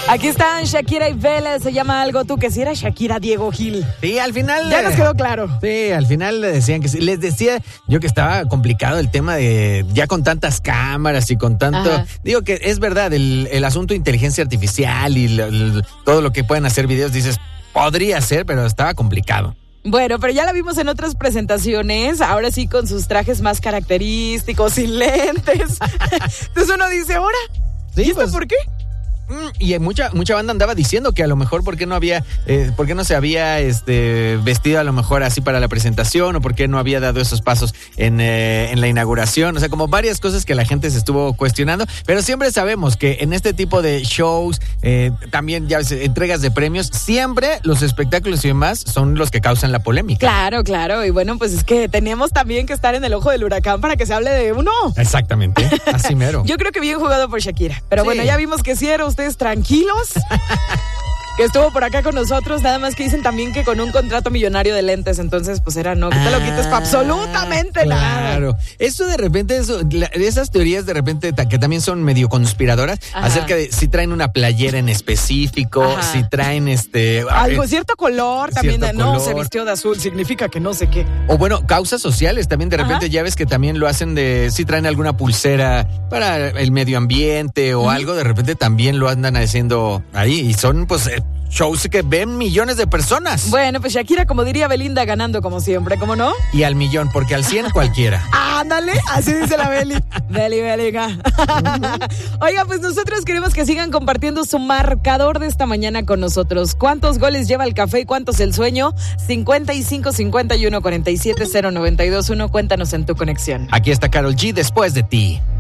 Aquí están Shakira y Vélez, se llama Algo Tú, que si era Shakira Diego Gil. Sí, al final... Ya nos quedó claro. Sí, al final le decían que sí. Les decía yo que estaba complicado el tema de ya con tantas cámaras y con tanto... Ajá. Digo que es verdad, el asunto de inteligencia artificial y todo lo que pueden hacer videos, dices, podría ser, pero estaba complicado. Bueno, pero ya la vimos en otras presentaciones, ahora sí con sus trajes más característicos, sin lentes. Entonces uno dice, ¿ahora? Sí, ¿Y esto pues, por qué? Y mucha banda andaba diciendo que a lo mejor por qué no se había vestido a lo mejor así para la presentación, o por qué no había dado esos pasos en la inauguración. O sea, como varias cosas que la gente se estuvo cuestionando, pero siempre sabemos que en este tipo de shows, también ya entregas de premios, siempre los espectáculos y demás son los que causan la polémica. Claro, y bueno, pues es que teníamos también que estar en el ojo del huracán para que se hable de uno. Exactamente, así mero. Yo creo que bien jugado por Shakira, pero Sí. Bueno, ya vimos que sí eran ustedes tranquilos, que estuvo por acá con nosotros, nada más que dicen también que con un contrato millonario de lentes, entonces pues era no, que te lo quites para absolutamente nada. Claro, eso de repente, esas teorías de repente que también son medio conspiradoras, Ajá. acerca de si traen una playera en específico, Ajá. si traen Algo, cierto color también, cierto de no, color. se vistió de azul, significa que no sé qué. O bueno, causas sociales también de repente. Ajá. Ya ves que también lo hacen de si traen alguna pulsera para el medio ambiente o algo, de repente también lo andan haciendo ahí y son pues shows que ven millones de personas. Bueno, pues Shakira, como diría Belinda, ganando como siempre, ¿cómo no? Y al millón, porque al 100 cualquiera. Ándale, así dice la Beli. Beliga. Oiga, pues nosotros queremos que sigan compartiendo su marcador de esta mañana con nosotros. ¿Cuántos goles lleva el café y cuántos el sueño? 55 51 47 092 1. Cuéntanos en tu conexión. Aquí está Karol G, Después de ti.